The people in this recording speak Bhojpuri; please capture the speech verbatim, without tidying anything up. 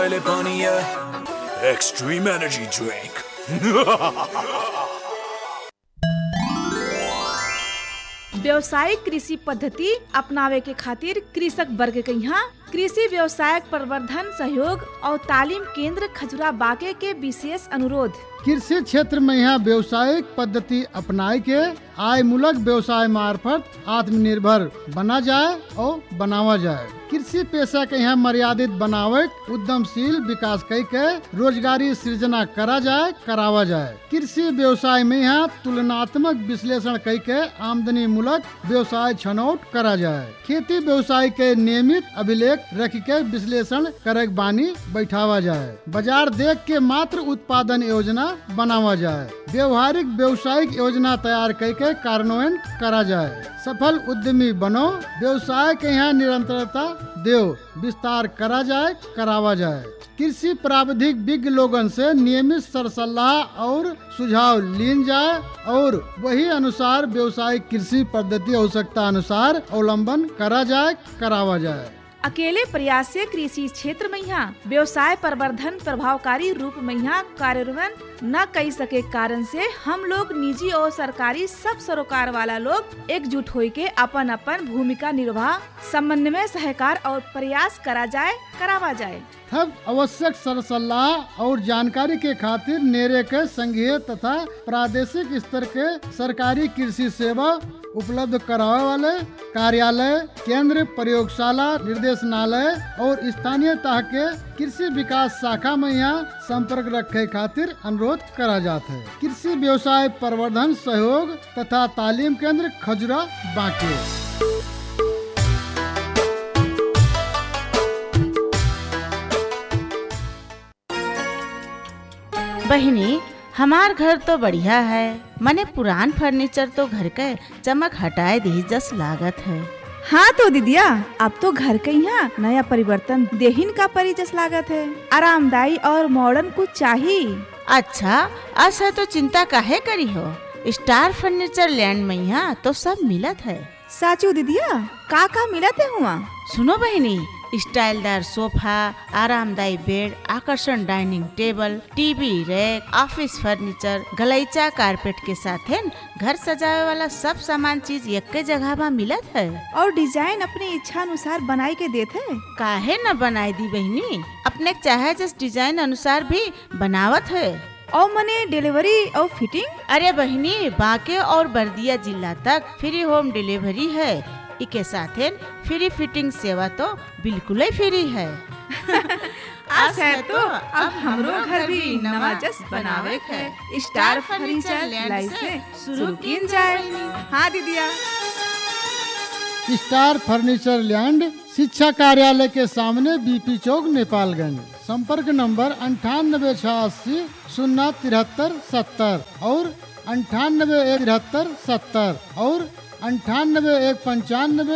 पहले पानी है एक्सट्रीम एनर्जी ड्रिंक। व्यावसायिक कृषि पद्धति अपनावे के खातिर कृषक वर्ग के यहाँ कृषि व्यवसाय प्रवर्धन सहयोग और तालीम केंद्र खजुरा बाके के विशेष अनुरोध। कृषि क्षेत्र में यहाँ व्यवसायिक पद्धति अपनाए के आय मूलक व्यवसाय मार्फत आत्मनिर्भर बना जाए और बनावा जाए। कृषि पेशा के यहाँ मर्यादित बनावे उद्यमशील विकास कई के रोजगारी सृजना करा जाए करावा जाए। कृषि व्यवसाय में यहाँ तुलनात्मक विश्लेषण कई के आमदनी मूलक व्यवसाय छनौट करा जाए। खेती व्यवसाय के नियमित अभिलेख रख के विश्लेषण करे बानी बैठावा जाए। बाजार देख के मात्र उत्पादन योजना बनावा जाए। व्यवहारिक व्यवसायिक योजना तैयार करके कार्यान्वयन करा जाए। सफल उद्यमी बनो, व्यवसाय के यहाँ निरंतरता देव विस्तार करा जाए करावा जाए। कृषि प्राविधिक विज्ञ लोगन से नियमित सरसलाह और सुझाव लीन जाए और वही अनुसार व्यवसायिक कृषि पद्धति आवश्यकता अनुसार अवलंबन करा जाए करावा जाए। अकेले प्रयास से कृषि क्षेत्र में यहाँ व्यवसाय प्रवर्धन प्रभावकारी रूप में यहाँ कार्यान्वयन न कर सके कारण से हम लोग निजी और सरकारी सब सरोकार वाला लोग एकजुट होई के अपन अपन भूमिका निर्वाह समन्वय सहकार और प्रयास करा जाए करावा जाए। तब आवश्यक सरसलाह और जानकारी के खातिर नेरे के संघीय तथा प्रादेशिक स्तर के सरकारी कृषि सेवा उपलब्ध करावे वाले कार्यालय केंद्र प्रयोगशाला निर्देशनालय और स्थानीय तह के कृषि विकास शाखा में यहाँ संपर्क रखे खातिर अनुरोध करा जाता है। कृषि व्यवसाय प्रवर्धन सहयोग तथा तालीम केंद्र खजुरा बांके। बहिनी हमार घर तो बढ़िया है, मने पुरान फर्नीचर तो घर के चमक हटाए दी जस लागत है। हाँ तो दीदिया अब तो घर के यहाँ नया परिवर्तन देहिन का परी जस लागत है। आरामदायी और मॉडर्न कुछ चाहिए। अच्छा ऐसा तो चिंता काहे करी हो, स्टार फर्नीचर लैंड में यहाँ तो सब मिलत है। साचू दीदिया का का मिलत है हुआ? सुनो बहिनी, स्टाइलदार सोफा, आरामदायी बेड, आकर्षण dining table, TV rack, office furniture, गलीचा कारपेट के साथ है घर सजावे वाला सब सामान चीज एक जगह में मिलत है। और डिजाइन अपने इच्छा अनुसार बनाई के देते है। काहे न बनाई दी बहिनी, अपने चाहे जिस डिजाइन अनुसार भी बनावत है। और मने डिलीवरी और फिटिंग? अरे बहिनी बांके और बर्दिया जिला तक फ्री होम डिलीवरी है। इके साथ फ्री फिटिंग सेवा तो बिल्कुल ही फ्री है। आज है तो अब हमरो घर भी नवा जस बनावे है। स्टार फर्नीचर लैंड से शुरू की जाए। हाँ दीदिया। स्टार फर्नीचर लैंड शिक्षा कार्यालय के सामने बीपी चौक नेपालगंज। संपर्क नंबर अंठानबे छियासी शून्य तिहत्तर सत्तर और अंठानबे एक तिहत्तर सत्तर और अंठानबे एक पंचानबे